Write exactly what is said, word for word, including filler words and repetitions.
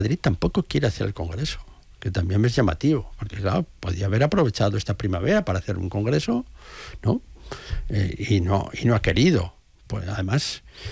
Madrid tampoco quiere hacer el Congreso, que también es llamativo, porque claro, podía haber aprovechado esta primavera para hacer un Congreso, ¿no? Eh, y no y no ha querido. Pues además